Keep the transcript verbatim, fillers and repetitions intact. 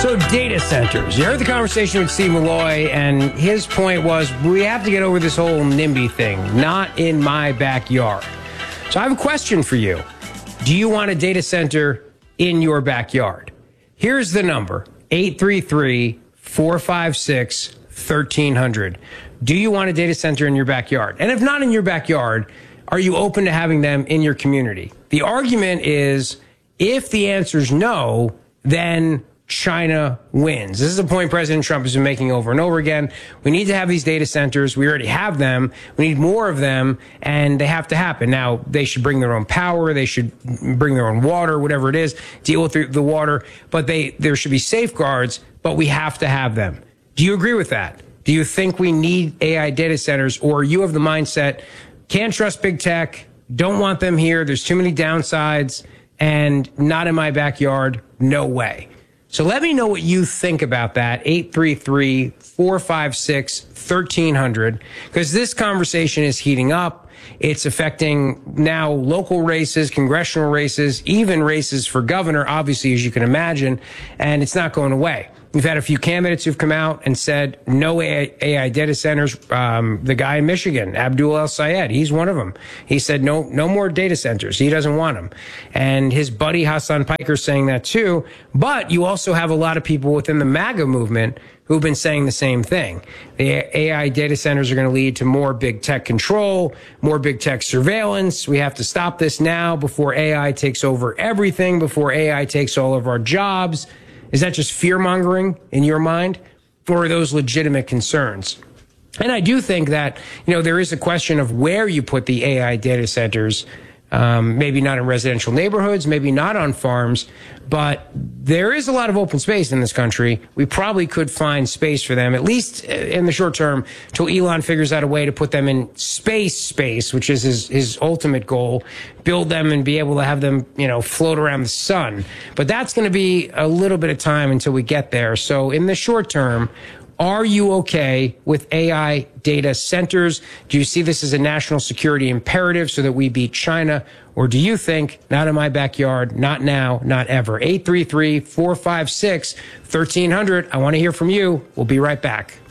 So data centers. You heard the conversation with Steve Malloy, and his point was we have to get over this whole NIMBY thing, not in my backyard. So I have a question for you. Do you want a data center in your backyard? Here's the number, eight three three, four five six, thirteen hundred. Do you want a data center in your backyard? And if not in your backyard, are you open to having them in your community? The argument is if the answer is no, then China wins. This is a point President Trump has been making over and over again. We need to have these data centers. We already have them. We need more of them, and they have to happen. Now, they should bring their own power. They should bring their own water, whatever it is, deal with the water. But they there should be safeguards, but we have to have them. Do you agree with that? Do you think we need A I data centers, or you have the mindset, can't trust big tech, don't want them here, there's too many downsides, and not in my backyard, no way? So let me know what you think about that, eight three three, four five six, thirteen hundred, because this conversation is heating up. It's affecting now local races, congressional races, even races for governor, obviously, as you can imagine, and it's not going away. We've had a few candidates who've come out and said no A I data centers. Um, the guy in Michigan, Abdul El Sayed, he's one of them. He said no, no more data centers. He doesn't want them. And his buddy Hassan Piker saying that too. But you also have a lot of people within the MAGA movement who've been saying the same thing. The A I data centers are going to lead to more big tech control, more big tech surveillance. We have to stop this now before A I takes over everything, before A I takes all of our jobs. Is that just fear-mongering in your mind, or are those legitimate concerns? And I do think that, you know, there is a question of where you put the A I data centers, um, maybe not in residential neighborhoods, maybe not on farms, but there is a lot of open space in this country. We probably could find space for them, at least in the short term, till Elon figures out a way to put them in space space, which is his, his ultimate goal, build them and be able to have them, you know, float around the sun. But that's going to be a little bit of time until we get there. So in the short term, are you okay with A I data centers? Do you see this as a national security imperative so that we beat China? Or do you think, not in my backyard, not now, not ever? eight three three, four five six, thirteen hundred. I want to hear from you. We'll be right back.